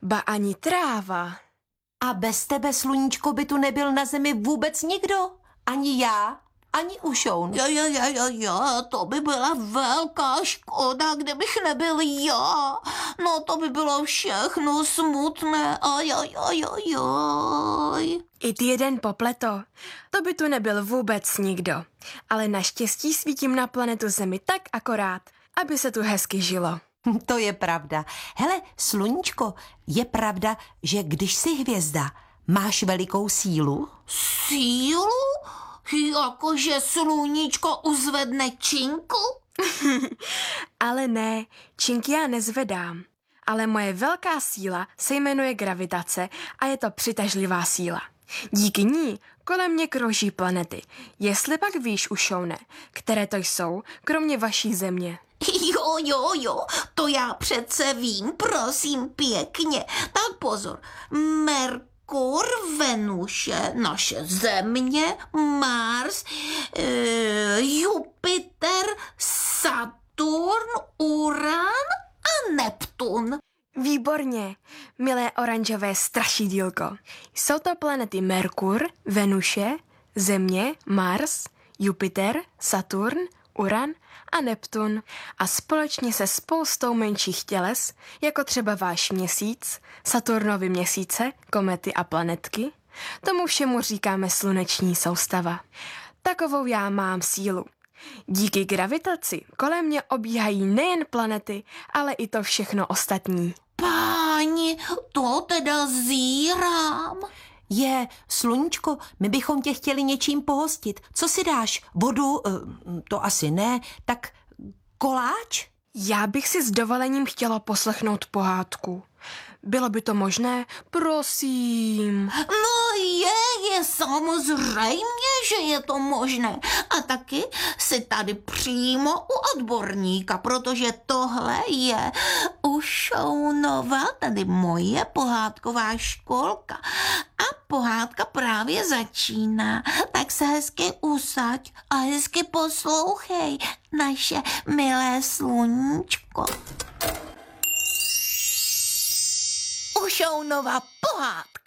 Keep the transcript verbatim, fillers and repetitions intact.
ba ani tráva. A bez tebe, sluníčko, by tu nebyl na zemi vůbec nikdo. Ani já, ani Ušoun. Jo, jo, jo, jo, jo, to by byla velká škoda, kdybych nebyl já. No, to by bylo všechno smutné. Ajajajajaj. I ty jeden popleto. To by tu nebyl vůbec nikdo. Ale naštěstí svítím na planetu Zemi tak akorát, aby se tu hezky žilo. To je pravda. Hele, sluníčko, je pravda, že když jsi hvězda, máš velikou sílu? Sílu? Jakože sluníčko uzvedne činku? Ale ne, činky já nezvedám. Ale moje velká síla se jmenuje gravitace a je to přitažlivá síla. Díky ní kolem mě krouží planety. Jestli pak víš, Ušoune, které to jsou, kromě vaší Země. Jo, jo, jo, to já přece vím, prosím pěkně. Tak pozor, Merkur, Venuše, naše Země, Mars, e, Jupiter, Saturn, Uran a Neptun. Výborně, milé oranžové strašidílko. Jsou to planety Merkur, Venuše, Země, Mars, Jupiter, Saturn, Uran a Neptun a společně se spoustou menších těles, jako třeba váš měsíc, Saturnovy měsíce, komety a planetky, tomu všemu říkáme sluneční soustava. Takovou já mám sílu. Díky gravitaci kolem mě obíhají nejen planety, ale i to všechno ostatní. Páni, to teda zírám. Je, sluníčko, my bychom tě chtěli něčím pohostit. Co si dáš? Vodu? To asi ne. Tak koláč? Já bych si s dovolením chtěla poslechnout pohádku. Bylo by to možné? Prosím. No je, je samozřejmě, že je to možné. A taky si tady přímo u odborníka, protože tohle je Ušounova, tady moje pohádková školka. A pohádka právě začíná, tak se hezky usaď a hezky poslouchej, naše milé sluníčko. Ušounova pohádka.